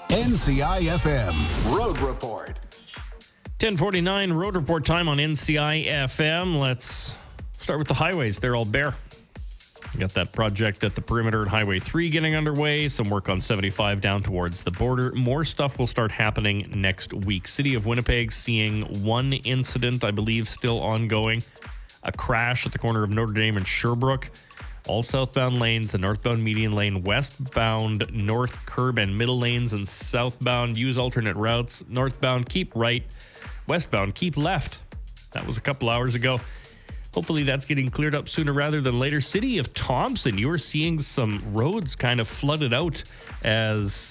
NCIFM Road Report. 10:49 Road Report time on NCIFM. Let's start with the highways. They're all bare. We got that project at the perimeter and Highway 3 getting underway. Some work on 75 down towards the border. More stuff will start happening next week. City of Winnipeg seeing one incident, I believe, still ongoing. A crash at the corner of Notre Dame and Sherbrooke. All southbound lanes, the northbound median lane, westbound north curb and middle lanes, and southbound use alternate routes. Northbound keep right, westbound keep left. That was a couple hours ago. Hopefully that's getting cleared up sooner rather than later. City of Thompson, you are seeing some roads kind of flooded out as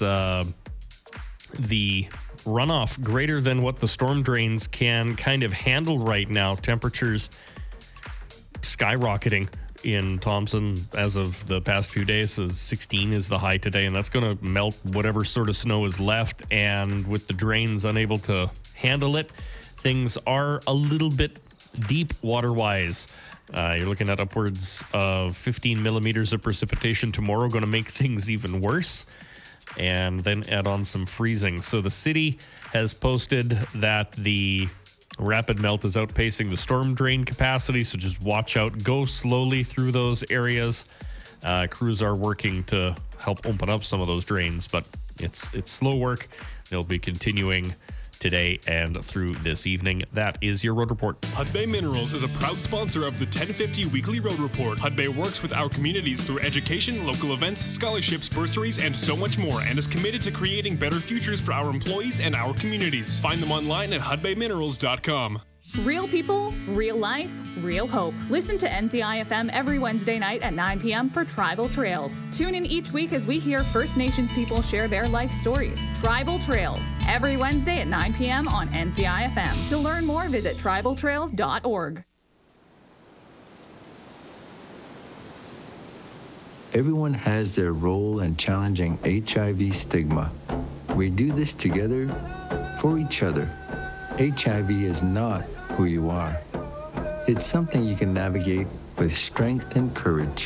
the runoff greater than what the storm drains can kind of handle right now. Temperatures skyrocketing in Thompson as of the past few days. So 16 is the high today, and that's going to melt whatever sort of snow is left. And with the drains unable to handle it, things are a little bit deep water-wise. You're looking at upwards of 15 millimeters of precipitation tomorrow, going to make things even worse, and then add on some freezing. So the city has posted that the rapid melt is outpacing the storm drain capacity, so just watch out. Go slowly through those areas. Crews are working to help open up some of those drains, but it's slow work. They'll be continuing today and through this evening. That is your Road Report. Hudbay Minerals is a proud sponsor of the 1050 Weekly Road Report. Hudbay works with our communities through education, local events, scholarships, bursaries, and so much more, and is committed to creating better futures for our employees and our communities. Find them online at hudbayminerals.com. Real people, real life, real hope. Listen to NCIFM every Wednesday night at 9 p.m. for Tribal Trails. Tune in each week as we hear First Nations people share their life stories. Tribal Trails, every Wednesday at 9 p.m. on NCIFM. To learn more, visit tribaltrails.org. Everyone has their role in challenging HIV stigma. We do this together for each other. HIV is not who you are. It's something you can navigate with strength and courage.